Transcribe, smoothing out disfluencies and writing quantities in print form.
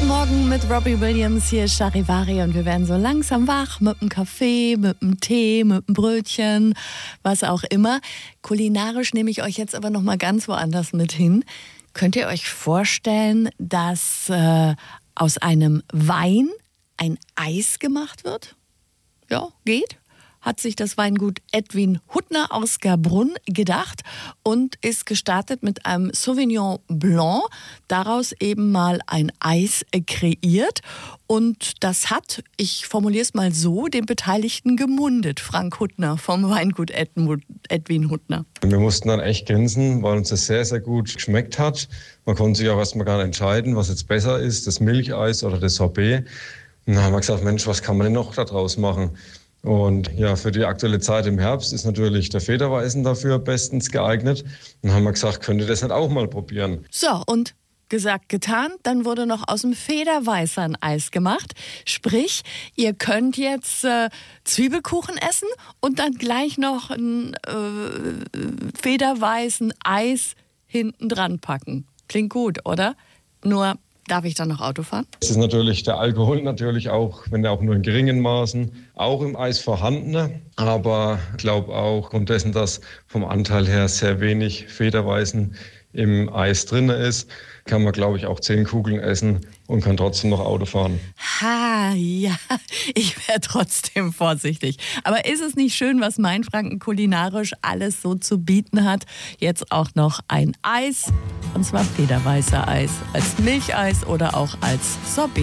Guten Morgen mit Robbie Williams, hier ist Charivari und wir werden so langsam wach mit einem Kaffee, mit einem Tee, mit einem Brötchen, was auch immer. Kulinarisch nehme ich euch jetzt aber noch mal ganz woanders mit hin. Könnt ihr euch vorstellen, dass aus einem Wein ein Eis gemacht wird? Ja, geht. Hat sich das Weingut Edwin Huttner aus Gabrunn gedacht und ist gestartet mit einem Sauvignon Blanc, daraus eben mal ein Eis kreiert. Und das hat, ich formuliere es mal so, den Beteiligten gemundet. Frank Huttner vom Weingut Edwin Huttner. Wir mussten dann echt grinsen, weil uns das sehr, sehr gut geschmeckt hat. Man konnte sich auch erstmal gar nicht entscheiden, was jetzt besser ist, das Milcheis oder das Sorbet. Und dann haben wir gesagt, Mensch, was kann man denn noch da draus machen? Und ja, für die aktuelle Zeit im Herbst ist natürlich der Federweißen dafür bestens geeignet. Und dann haben wir gesagt, könnt ihr das nicht auch mal probieren? So, und gesagt, getan, dann wurde noch aus dem Federweißer ein Eis gemacht. Sprich, ihr könnt jetzt Zwiebelkuchen essen und dann gleich noch ein Federweißen Eis hinten dran packen. Klingt gut, oder? Nur, darf ich dann noch Auto fahren? Es ist natürlich der Alkohol natürlich auch, wenn er auch nur in geringen Maßen, auch im Eis vorhanden. Aber ich glaube auch aufgrund dessen, dass vom Anteil her sehr wenig Federweißen im Eis drin ist, kann man, glaube ich, auch 10 Kugeln essen und kann trotzdem noch Auto fahren. Ha, ja, ich wäre trotzdem vorsichtig. Aber ist es nicht schön, was Mainfranken kulinarisch alles so zu bieten hat? Jetzt auch noch ein Eis, und zwar Federweißer Eis, als Milcheis oder auch als Sorbet.